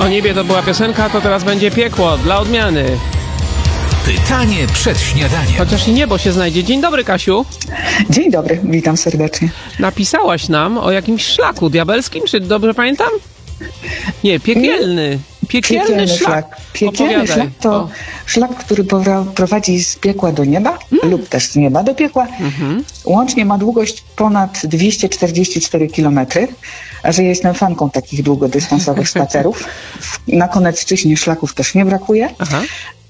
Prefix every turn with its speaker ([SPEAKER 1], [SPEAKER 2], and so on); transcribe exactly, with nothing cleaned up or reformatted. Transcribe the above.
[SPEAKER 1] O niebie to była piosenka, to teraz będzie piekło, dla odmiany.
[SPEAKER 2] Pytanie przed śniadaniem.
[SPEAKER 1] Chociaż i niebo się znajdzie. Dzień dobry, Kasiu.
[SPEAKER 3] Dzień dobry, witam serdecznie.
[SPEAKER 1] Napisałaś nam o jakimś szlaku diabelskim, czy dobrze pamiętam? Nie, piekielny. Piekielny,
[SPEAKER 3] Piekielny
[SPEAKER 1] szlak.
[SPEAKER 3] szlak. Piekielny
[SPEAKER 1] Opowiadaj.
[SPEAKER 3] szlak to
[SPEAKER 1] O.
[SPEAKER 3] szlak, który powra- prowadzi z piekła do nieba lub też z nieba do piekła.
[SPEAKER 1] Mhm.
[SPEAKER 3] Łącznie ma długość ponad dwieście czterdzieści cztery kilometry, a że jestem fanką takich długodystansowych spacerów, na Konecczyźnie szlaków też nie brakuje.
[SPEAKER 1] Aha.